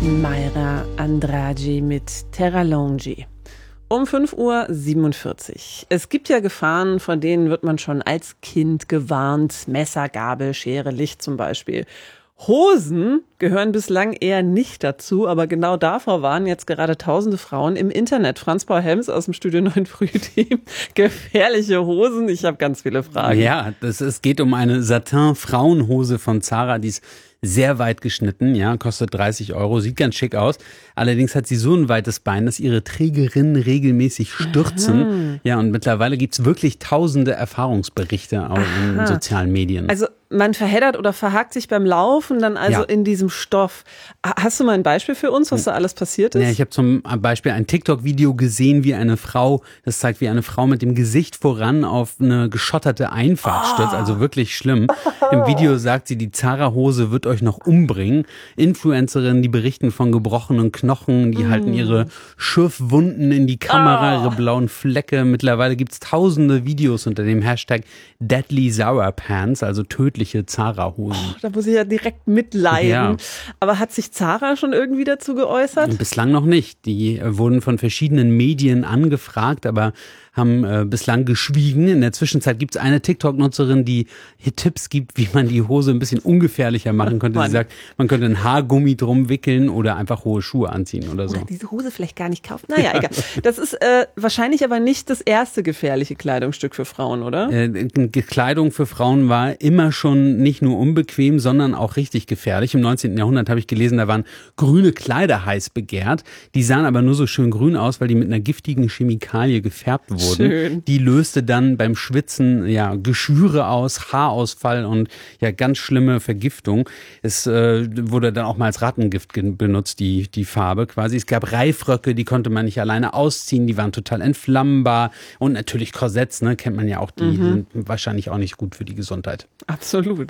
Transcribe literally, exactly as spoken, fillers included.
Mayra Andrade mit Terra Longi. Um fünf Uhr siebenundvierzig. Es gibt ja Gefahren, vor denen wird man schon als Kind gewarnt. Messer, Gabel, Schere, Licht zum Beispiel. Hosen gehören bislang eher nicht dazu, aber genau davor warnen jetzt gerade tausende Frauen im Internet. Franz-Paul Helms aus dem Studio neun Frühteam. Gefährliche Hosen, ich habe ganz viele Fragen. Ja, das, es geht um eine Satin-Frauenhose von Zara, die ist sehr weit geschnitten, ja, kostet dreißig Euro, sieht ganz schick aus. Allerdings hat sie so ein weites Bein, dass ihre Trägerinnen regelmäßig stürzen. Aha. Ja, und mittlerweile gibt's wirklich tausende Erfahrungsberichte auch in sozialen Medien. Also man verheddert oder verhakt sich beim Laufen dann also ja. in diesem Stoff. Hast du mal ein Beispiel für uns, was da alles passiert ist? Ja, ich habe zum Beispiel ein TikTok-Video gesehen, wie eine Frau, das zeigt, wie eine Frau mit dem Gesicht voran auf eine geschotterte Einfahrt stürzt. Also wirklich schlimm. Im Video sagt sie, die Zara-Hose wird euch noch umbringen. Influencerinnen, die berichten von gebrochenen Knochen, die mm. halten ihre Schürfwunden in die Kamera, oh. ihre blauen Flecke. Mittlerweile gibt's tausende Videos unter dem Hashtag Deadly Zara Pants, also tödliche Zara-Hosen. Oh, da muss ich ja direkt mitleiden. Ja. Aber hat sich Zara schon irgendwie dazu geäußert? Bislang noch nicht. Die äh, wurden von verschiedenen Medien angefragt, aber haben äh, bislang geschwiegen. In der Zwischenzeit gibt es eine TikTok-Nutzerin, die hier Tipps gibt, wie man die Hose ein bisschen ungefährlicher machen könnte. Sie sagt, man könnte ein Haargummi drum wickeln oder einfach hohe Schuhe anziehen oder so. Oder diese Hose vielleicht gar nicht kaufen. Naja, egal. Das ist äh, wahrscheinlich aber nicht das erste gefährliche Kleidungsstück für Frauen, oder? Äh, Kleidung für Frauen war immer schon nicht nur unbequem, sondern auch richtig gefährlich. Im neunzehnten Jahrhundert habe ich gelesen, da waren grüne Kleider heiß begehrt. Die sahen aber nur so schön grün aus, weil die mit einer giftigen Chemikalie gefärbt wurden. Schön. Die löste dann beim Schwitzen ja Geschwüre aus, Haarausfall und ja ganz schlimme Vergiftung. Es äh, wurde dann auch mal als Rattengift benutzt, die, die Farbe quasi. Es gab Reifröcke, die konnte man nicht alleine ausziehen, die waren total entflammbar. Und natürlich Korsetts, ne, kennt man ja auch, die mhm. sind wahrscheinlich auch nicht gut für die Gesundheit. Absolut.